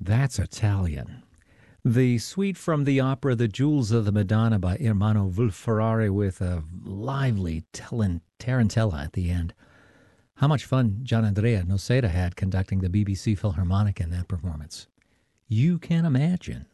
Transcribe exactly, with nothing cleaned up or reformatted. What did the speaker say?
That's Italian. The suite from the opera The Jewels of the Madonna by Ermanno Vulferrari with a lively tarantella at the end. How much fun Gianandrea Noseda had conducting the B B C Philharmonic in that performance. You can imagine.